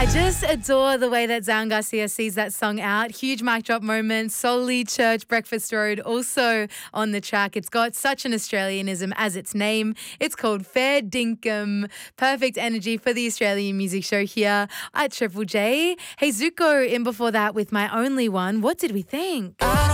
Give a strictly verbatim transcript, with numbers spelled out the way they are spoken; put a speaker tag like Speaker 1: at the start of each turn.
Speaker 1: Just adore the way that Zion Garcia sees that song out. Huge mic drop moment. Solely Church, Breakfast Road also on the track. It's got such an Australianism as its name. It's called Fair Dinkum. Perfect energy for the Australian music show here at Triple J. Hey, Zuko in before that with My Only One. What did we think?